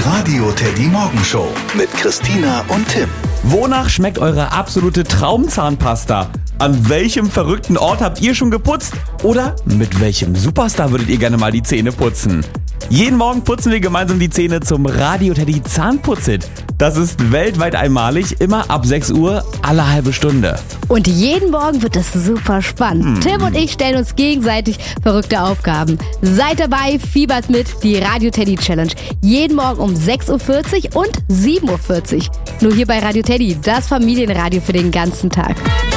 Radio Teddy Morgenshow mit Christina und Tim. Wonach schmeckt eure absolute Traumzahnpasta? An welchem verrückten Ort habt ihr schon geputzt? Oder mit welchem Superstar würdet ihr gerne mal die Zähne putzen? Jeden Morgen putzen wir gemeinsam die Zähne zum Radio Teddy Zahnputzit. Das ist weltweit einmalig, immer ab 6 Uhr, alle halbe Stunde. Und jeden Morgen wird es super spannend. Tim und ich stellen uns gegenseitig verrückte Aufgaben. Seid dabei, fiebert mit, die Radio Teddy Challenge. Jeden Morgen um 6.40 Uhr und 7.40 Uhr. Nur hier bei Radio Teddy, das Familienradio für den ganzen Tag.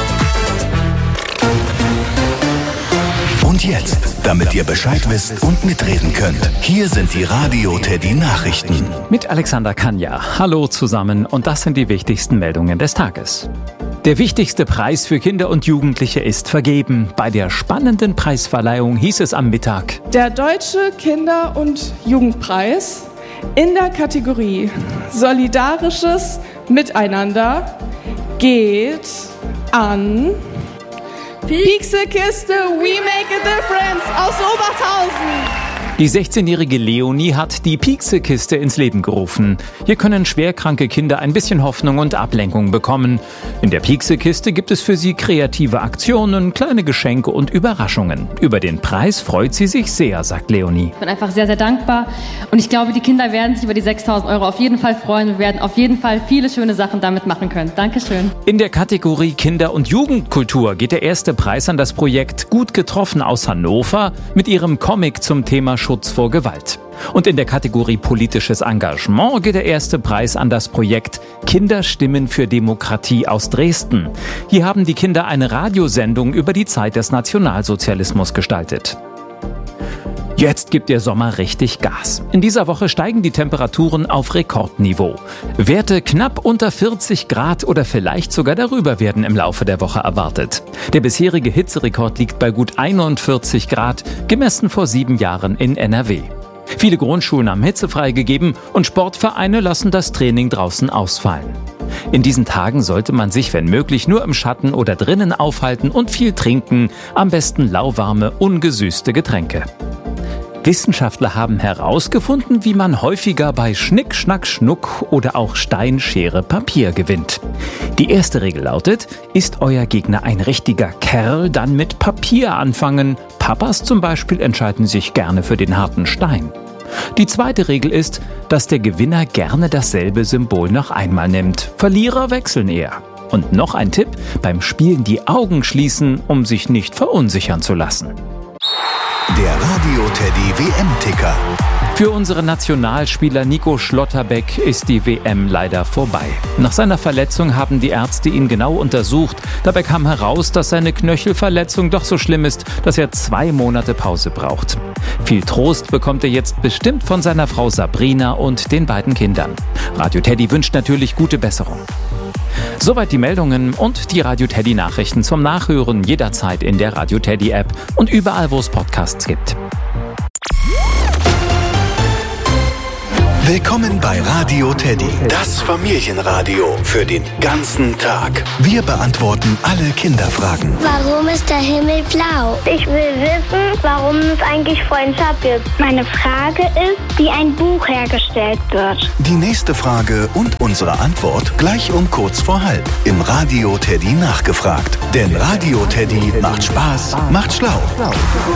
Und jetzt, damit ihr Bescheid wisst und mitreden könnt, hier sind die Radio Teddy Nachrichten. Mit Alexander Kanja. Hallo zusammen und das sind die wichtigsten Meldungen des Tages. Der wichtigste Preis für Kinder und Jugendliche ist vergeben. Bei der spannenden Preisverleihung hieß es am Mittag: Der Deutsche Kinder- und Jugendpreis in der Kategorie Solidarisches Miteinander geht an Pieksekiste We Make a Difference aus Oberthausen. Die 16-jährige Leonie hat die Pieksekiste ins Leben gerufen. Hier können schwerkranke Kinder ein bisschen Hoffnung und Ablenkung bekommen. In der Pieksekiste gibt es für sie kreative Aktionen, kleine Geschenke und Überraschungen. Über den Preis freut sie sich sehr, sagt Leonie. Ich bin einfach sehr, sehr dankbar und ich glaube, die Kinder werden sich über die 6.000 € auf jeden Fall freuen und werden auf jeden Fall viele schöne Sachen damit machen können. Dankeschön. In der Kategorie Kinder- und Jugendkultur geht der erste Preis an das Projekt Gut getroffen aus Hannover mit ihrem Comic zum Thema Schutz vor Gewalt. Und in der Kategorie politisches Engagement geht der erste Preis an das Projekt Kinderstimmen für Demokratie aus Dresden. Hier haben die Kinder eine Radiosendung über die Zeit des Nationalsozialismus gestaltet. Jetzt gibt der Sommer richtig Gas. In dieser Woche steigen die Temperaturen auf Rekordniveau. Werte knapp unter 40 Grad oder vielleicht sogar darüber werden im Laufe der Woche erwartet. Der bisherige Hitzerekord liegt bei gut 41 Grad, gemessen vor 7 Jahren in NRW. Viele Grundschulen haben Hitze freigegeben und Sportvereine lassen das Training draußen ausfallen. In diesen Tagen sollte man sich, wenn möglich, nur im Schatten oder drinnen aufhalten und viel trinken, am besten lauwarme, ungesüßte Getränke. Wissenschaftler haben herausgefunden, wie man häufiger bei Schnick, Schnack, Schnuck oder auch Stein, Schere, Papier gewinnt. Die erste Regel lautet: Ist euer Gegner ein richtiger Kerl, dann mit Papier anfangen. Papas zum Beispiel entscheiden sich gerne für den harten Stein. Die zweite Regel ist, dass der Gewinner gerne dasselbe Symbol noch einmal nimmt. Verlierer wechseln eher. Und noch ein Tipp: Beim Spielen die Augen schließen, um sich nicht verunsichern zu lassen. Der Radio Teddy WM-Ticker. Für unseren Nationalspieler Nico Schlotterbeck ist die WM leider vorbei. Nach seiner Verletzung haben die Ärzte ihn genau untersucht. Dabei kam heraus, dass seine Knöchelverletzung doch so schlimm ist, dass er 2 Monate Pause braucht. Viel Trost bekommt er jetzt bestimmt von seiner Frau Sabrina und den beiden Kindern. Radio Teddy wünscht natürlich gute Besserung. Soweit die Meldungen und die Radio Teddy Nachrichten zum Nachhören jederzeit in der Radio Teddy App und überall, wo es Podcasts gibt. Willkommen bei Radio Teddy, das Familienradio für den ganzen Tag. Wir beantworten alle Kinderfragen. Warum ist der Himmel blau? Ich will wissen, warum es eigentlich Freundschaft gibt. Meine Frage ist, wie ein Buch hergestellt wird. Die nächste Frage und unsere Antwort gleich um kurz vor halb im Radio Teddy nachgefragt. Denn Radio Teddy macht Spaß, macht schlau.